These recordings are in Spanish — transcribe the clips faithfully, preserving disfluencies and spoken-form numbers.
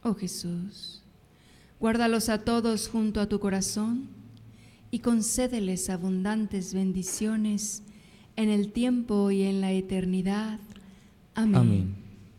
Oh Jesús, guárdalos a todos junto a tu corazón y concédeles abundantes bendiciones en el tiempo y en la eternidad. Amén. Amén.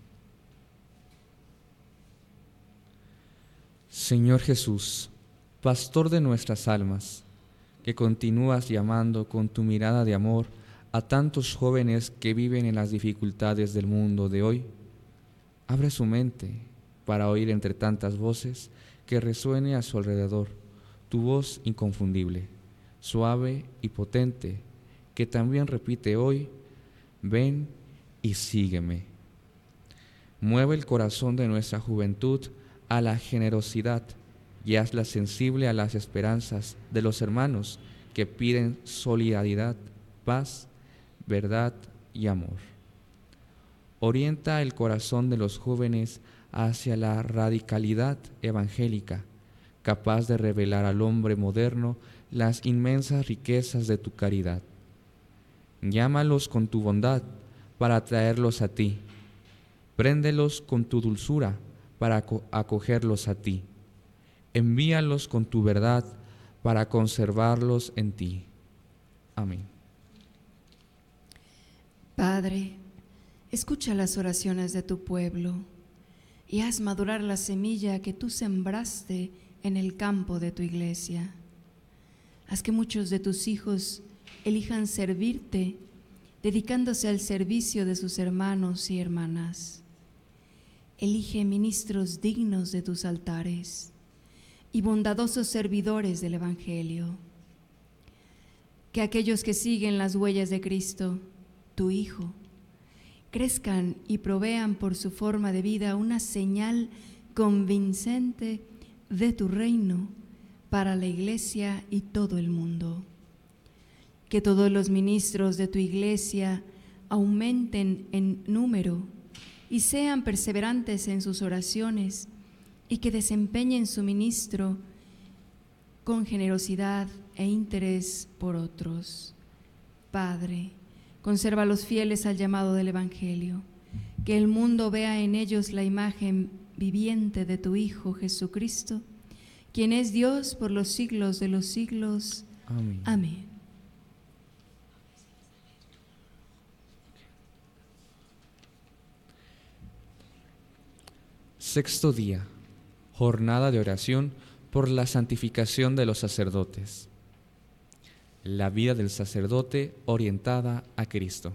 Señor Jesús, pastor de nuestras almas, que continúas llamando con tu mirada de amor a tantos jóvenes que viven en las dificultades del mundo de hoy, abre su mente para oír entre tantas voces que resuene a su alrededor tu voz inconfundible, suave y potente, que también repite hoy: ven y sígueme. Mueve el corazón de nuestra juventud a la generosidad y hazla sensible a las esperanzas de los hermanos que piden solidaridad, paz, verdad y amor. Orienta el corazón de los jóvenes hacia la radicalidad evangélica, capaz de revelar al hombre moderno las inmensas riquezas de tu caridad. Llámalos con tu bondad para atraerlos a ti. Préndelos con tu dulzura para acogerlos a ti. Envíalos con tu verdad para conservarlos en ti. Amén. Padre, escucha las oraciones de tu pueblo y haz madurar la semilla que tú sembraste en el campo de tu iglesia. Haz que muchos de tus hijos elijan servirte, dedicándose al servicio de sus hermanos y hermanas. Elige ministros dignos de tus altares y bondadosos servidores del Evangelio. Que aquellos que siguen las huellas de Cristo, tu Hijo, crezcan y provean por su forma de vida una señal convincente de tu reino para la Iglesia y todo el mundo. Que todos los ministros de tu Iglesia aumenten en número y sean perseverantes en sus oraciones y que desempeñen su ministro con generosidad e interés por otros. Padre, conserva a los fieles al llamado del Evangelio, que el mundo vea en ellos la imagen viviente de tu Hijo Jesucristo, quien es Dios por los siglos de los siglos. Amén. Amén. Sexto día, jornada de oración por la santificación de los sacerdotes. La vida del sacerdote orientada a Cristo.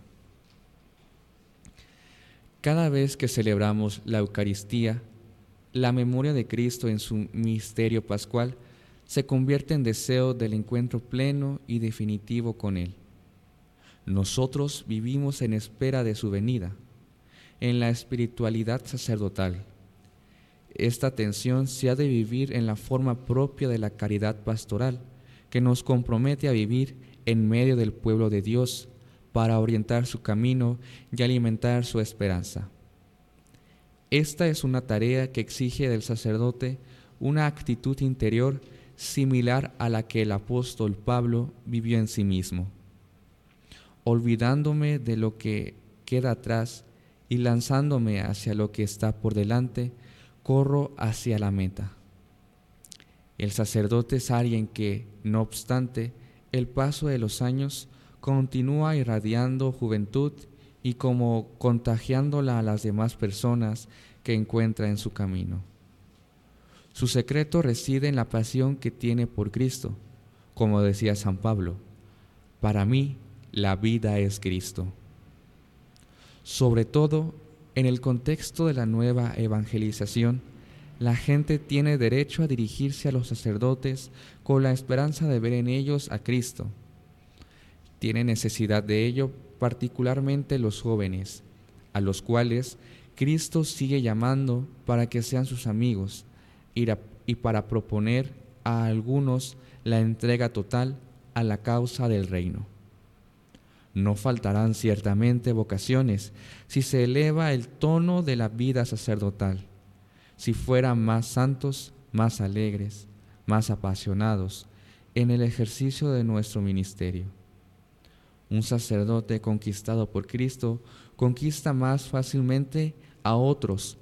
Cada vez que celebramos la Eucaristía, la memoria de Cristo en su misterio pascual se convierte en deseo del encuentro pleno y definitivo con Él. Nosotros vivimos en espera de su venida, en la espiritualidad sacerdotal. Esta atención se ha de vivir en la forma propia de la caridad pastoral, que nos compromete a vivir en medio del pueblo de Dios para orientar su camino y alimentar su esperanza. Esta es una tarea que exige del sacerdote una actitud interior similar a la que el apóstol Pablo vivió en sí mismo. Olvidándome de lo que queda atrás y lanzándome hacia lo que está por delante, corro hacia la meta. El sacerdote es alguien que, no obstante el paso de los años, continúa irradiando juventud y como contagiándola a las demás personas que encuentra en su camino. Su secreto reside en la pasión que tiene por Cristo, como decía San Pablo: para mí la vida es Cristo. Sobre todo, en el contexto de la nueva evangelización, la gente tiene derecho a dirigirse a los sacerdotes con la esperanza de ver en ellos a Cristo. Tiene necesidad de ello particularmente los jóvenes, a los cuales Cristo sigue llamando para que sean sus amigos y para proponer a algunos la entrega total a la causa del reino. No faltarán ciertamente vocaciones si se eleva el tono de la vida sacerdotal, si fueran más santos, más alegres, más apasionados en el ejercicio de nuestro ministerio. Un sacerdote conquistado por Cristo conquista más fácilmente a otros